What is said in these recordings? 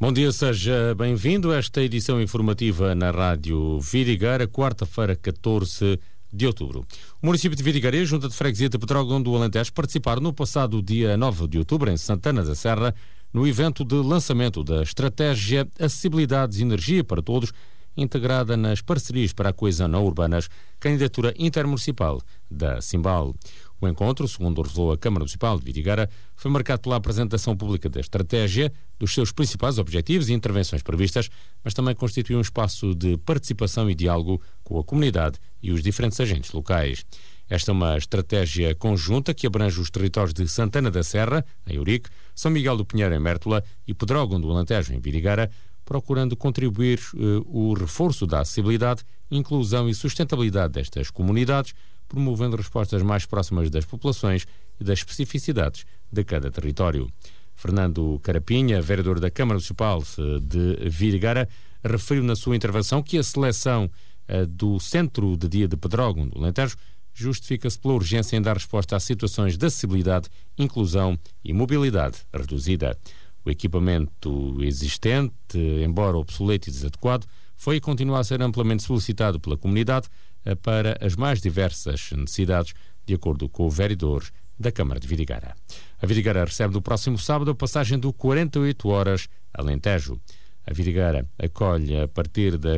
Bom dia, seja bem-vindo a esta edição informativa na Rádio Vidigueira, quarta-feira, 14 de outubro. O município de Vidigueira e a Junta de Freguesia de Pedrógão do Alentejo participaram no passado dia 9 de outubro, em Santana da Serra, no evento de lançamento da estratégia Acessibilidades e Energia para Todos, integrada nas parcerias para a coesão não urbanas, candidatura intermunicipal da Simbal. O encontro, segundo revelou a Câmara Municipal de Vidigueira, foi marcado pela apresentação pública da estratégia, dos seus principais objetivos e intervenções previstas, mas também constitui um espaço de participação e diálogo com a comunidade e os diferentes agentes locais. Esta é uma estratégia conjunta que abrange os territórios de Santana da Serra, em Eurique, São Miguel do Pinheiro, em Mértola, e Pedrógão do Alentejo, em Vidigueira, procurando contribuir o reforço da acessibilidade, inclusão e sustentabilidade destas comunidades, promovendo respostas mais próximas das populações e das especificidades de cada território. Fernando Carapinha, vereador da Câmara Municipal de Vidigueira, referiu na sua intervenção que a seleção do Centro de Dia de Pedrógão do Alentejo justifica-se pela urgência em dar resposta a situações de acessibilidade, inclusão e mobilidade reduzida. O equipamento existente, embora obsoleto e desadequado, foi e continua a ser amplamente solicitado pela comunidade para as mais diversas necessidades, de acordo com o vereador da Câmara de Vidigueira. A Vidigueira recebe no próximo sábado a passagem do 48 Horas Alentejo. A Vidigueira acolhe a partir das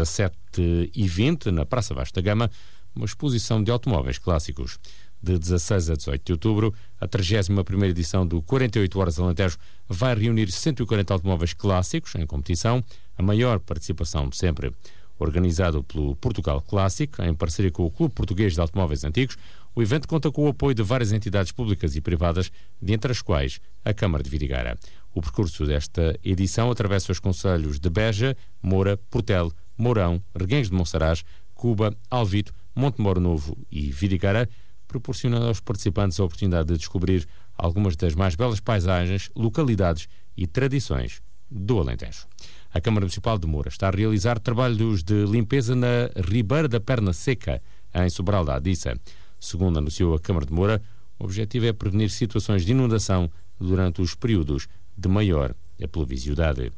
17h20, na Praça Vasta Gama, uma exposição de automóveis clássicos. De 16 a 18 de outubro, a 31ª edição do 48 Horas Alentejo vai reunir 140 automóveis clássicos em competição, a maior participação de sempre. Organizado pelo Portugal Clássico, em parceria com o Clube Português de Automóveis Antigos, o evento conta com o apoio de várias entidades públicas e privadas, dentre as quais a Câmara de Vidigueira. O percurso desta edição atravessa os concelhos de Beja, Moura, Portel, Mourão, Reguengos de Monsaraz, Cuba, Alvito, Montemoro Novo e Vidigueira, proporcionando aos participantes a oportunidade de descobrir algumas das mais belas paisagens, localidades e tradições do Alentejo. A Câmara Municipal de Moura está a realizar trabalhos de limpeza na Ribeira da Perna Seca, em Sobral da Adiça. Segundo anunciou a Câmara de Moura, o objetivo é prevenir situações de inundação durante os períodos de maior pluviosidade.